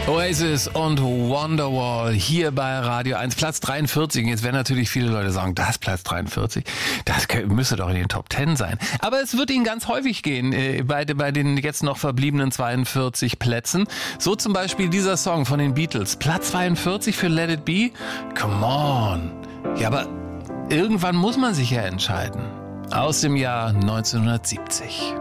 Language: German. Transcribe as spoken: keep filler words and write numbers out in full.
Oasis und Wonderwall hier bei Radio eins, Platz dreiundvierzig. Jetzt werden natürlich viele Leute sagen, das Platz dreiundvierzig, das müsste doch in den Top zehn sein. Aber es wird Ihnen ganz häufig gehen, äh, bei, bei den jetzt noch verbliebenen zweiundvierzig Plätzen. So zum Beispiel dieser Song von den Beatles, Platz zweiundvierzig für Let It Be. Come on. Ja, aber irgendwann muss man sich ja entscheiden. Aus dem Jahr neunzehnhundertsiebzig.